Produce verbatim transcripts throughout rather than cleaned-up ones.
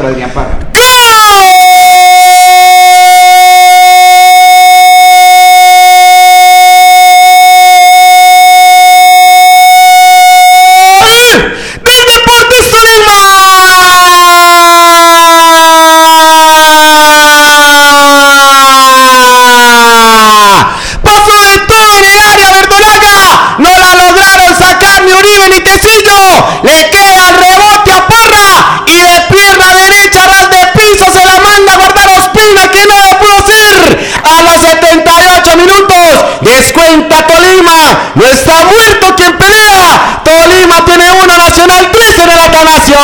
Adrián Parra. Le queda el rebote a Parra y de pierna derecha ras de piso se la manda a guardar Ospina, que no lo pudo hacer. A los setenta y ocho minutos descuenta Tolima. No está muerto quien pelea. Tolima tiene uno, Nacional tres en el Atanasio.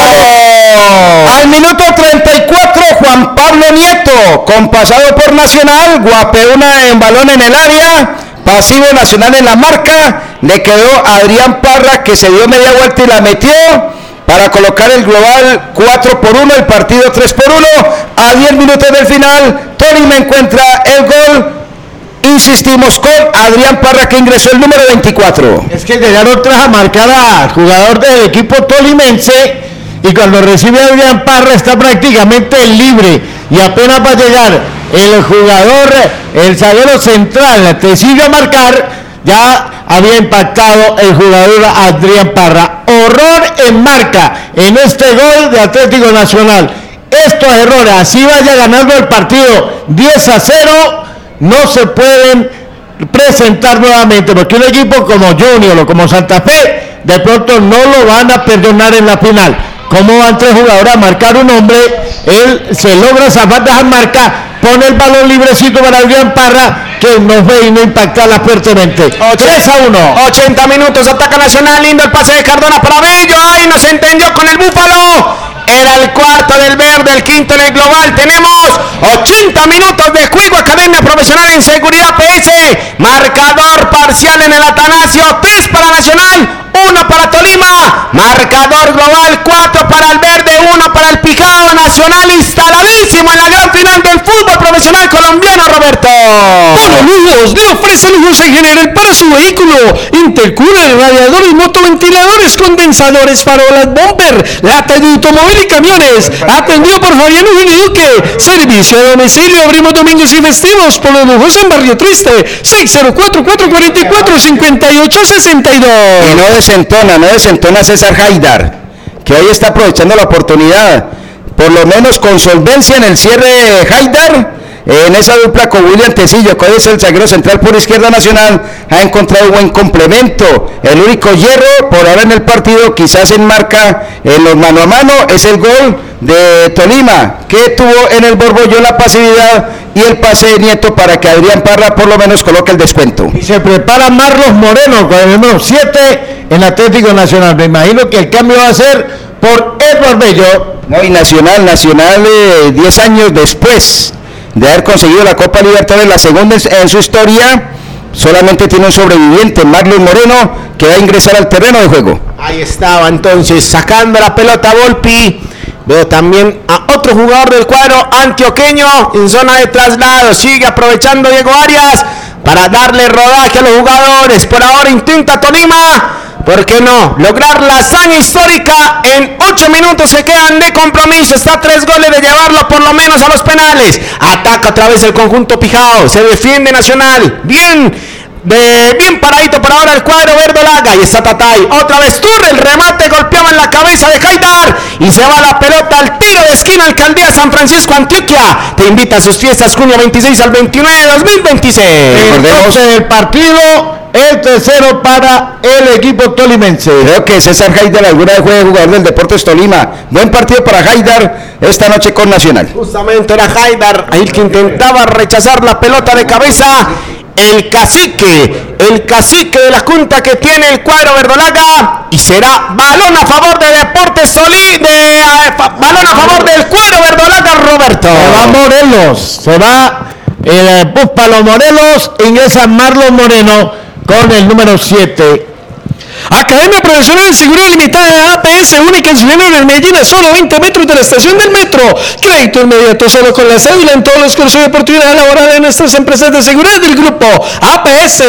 Al minuto treinta y cuatro, Juan Pablo Nieto, con pasado por Nacional, guapeó una en balón en el área. Pasivo Nacional en la marca, le quedó a Adrián Parra, que se dio media vuelta y la metió para colocar el global cuatro por uno, el partido tres por uno. A diez minutos del final, Tolima encuentra el gol. Insistimos con Adrián Parra, que ingresó el número veinticuatro. Es que llegaron tras a marcar al jugador del equipo tolimense, y cuando recibe a Adrián Parra está prácticamente libre, y apenas va a llegar el jugador, el zaguero central, te sigue a marcar, ya había impactado el jugador Adrián Parra. Horror en marca en este gol de Atlético Nacional. Estos errores, así vaya ganando el partido diez a cero, no se pueden presentar nuevamente, porque un equipo como Junior o como Santa Fe de pronto no lo van a perdonar en la final. ¿Cómo van tres jugadores a marcar un hombre? Él se logra zafar de esa marca, pone el balón librecito para Adrián Parra, que nos ve y no impactarla fuertemente. tres a uno. ochenta minutos, ataca Nacional, lindo el pase de Cardona para Bello. Ahí no se entendió con el Búfalo. Era el cuarto del verde, el quinto en el global. Tenemos ochenta minutos de juego. Academia Profesional en Seguridad P S. Marcador parcial en el Atanasio. tres para Nacional, uno para Tolima. Marcador global, cuatro para el verde, uno para el Pijao. Nacional instaladísimo en la gran final del fútbol profesional colombiano, Roberto. Bueno, lujos, le ofrece lujos en general para su vehículo. Intercooler, radiadores, motoventiladores, condensadores, farolas, bumper, lata de automóvil y camiones. Atendido por Fabián Eugenio Duque. Servicio a domicilio, abrimos domingos y festivos. Por los lujos en Barrio Triste. seis cero cuatro, cuatro cuatro cuatro, cinco ocho seis dos. Y no desentona, no desentona César Haidar, que hoy está aprovechando la oportunidad, por lo menos con solvencia en el cierre. Haidar, en esa dupla con William Tecillo, que hoy es el zaguero central por izquierda Nacional, ha encontrado buen complemento. El único hierro por ahora en el partido, quizás en marca, en los mano a mano, es el gol de Tolima, que tuvo en el Borbollón la pasividad y el pase de Nieto para que Adrián Parra por lo menos coloque el descuento. Y se prepara Marlos Moreno con el número siete en Atlético Nacional. Me imagino que el cambio va a ser por Edward Bello. No, y Nacional, Nacional eh, diez años después de haber conseguido la Copa Libertadores, la segunda en su historia, solamente tiene un sobreviviente, Marlos Moreno, que va a ingresar al terreno de juego. Ahí estaba entonces sacando la pelota Volpi. Veo también a otro jugador del cuadro antioqueño en zona de traslado. Sigue aprovechando Diego Arias para darle rodaje a los jugadores. Por ahora intenta Tolima, ¿por qué no?, lograr la hazaña histórica. En ocho minutos se quedan de compromiso. Está a tres goles de llevarlo por lo menos a los penales. Ataca otra vez el conjunto Pijao. Se defiende Nacional. Bien. De bien paradito por ahora el cuadro verdolaga. Y está Tatay, otra vez Turre, el remate golpeaba en la cabeza de Haidar y se va la pelota al tiro de esquina. Alcaldía San Francisco, Antioquia te invita a sus fiestas junio veintiséis al veintinueve de dos mil veintiséis. Recordemos el partido, el tercero para el equipo tolimense. Creo que César Haidar alguna vez fue jugador del Deportes Tolima. Buen partido para Haidar esta noche con Nacional. Justamente era Haidar ahí que intentaba rechazar la pelota de cabeza. El cacique, el cacique de la junta que tiene el cuadro verdolaga, y será balón a favor de Deportes Solí, de, uh, fa, balón a favor del cuadro verdolaga, Roberto. Se va Morelos, se va el Búfalo Morelos, ingresa Marlon Moreno con el número siete. Academia Profesional de Seguridad Limitada A P S, única en Ciudad de Medellín, a solo veinte metros de la estación del metro. Crédito inmediato solo con la cédula en todos los cursos de oportunidad laboral en nuestras empresas de seguridad del grupo A P S.